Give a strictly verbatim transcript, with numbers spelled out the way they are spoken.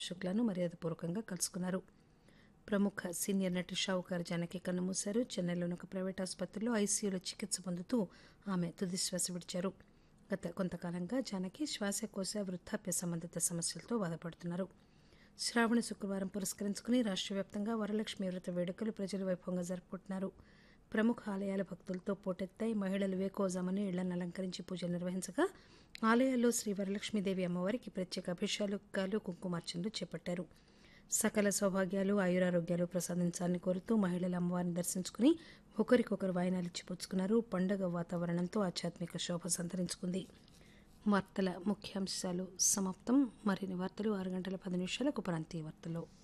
శుక్లాను మర్యాదపూర్వకంగా కలుసుకున్నారు. ప్రముఖ సీనియర్ నటి షావుకారు జానకి కన్నుమూశారు. చెన్నైలోని ఒక ప్రైవేట్ ఆసుపత్రిలో ఐసీయూలో చికిత్స పొందుతూ ఆమె తుదిశ్వాస విడిచారు. గత కొంతకాలంగా జానకి శ్వాసకోశ వృద్ధాప్య సంబంధిత సమస్యలతో బాధపడుతున్నారు. శ్రావణ శుక్రవారం పురస్కరించుకుని రాష్ట్ర వ్యాప్తంగా వరలక్ష్మి వ్రత వేడుకలు ప్రజలు వైభవంగా జరుపుకుంటున్నారు. ప్రముఖ ఆలయాల భక్తులతో పోటెత్తాయి. మహిళలు వేకోజామని ఇళ్లను అలంకరించి పూజలు నిర్వహించగా ఆలయాల్లో శ్రీ వరలక్ష్మీదేవి అమ్మవారికి ప్రత్యేక అభిషేకాలు కుంకుమార్చనలు చేపట్టారు. సకల సౌభాగ్యాలు ఆయురారోగ్యాలు ప్రసాదించాలని కోరుతూ మహిళలు అమ్మవారిని దర్శించుకుని ఒకరికొకరు వాయినాలిచ్చి పుచ్చుకున్నారు. పండుగ వాతావరణంతో ఆధ్యాత్మిక శోభ సంతరించుకుంది. వార్తల ముఖ్యాంశాలు సమాప్తం. మరిన్ని వార్తలు ఆరు గంటల పది నిమిషాలకు ప్రాంతీయ వార్తలు.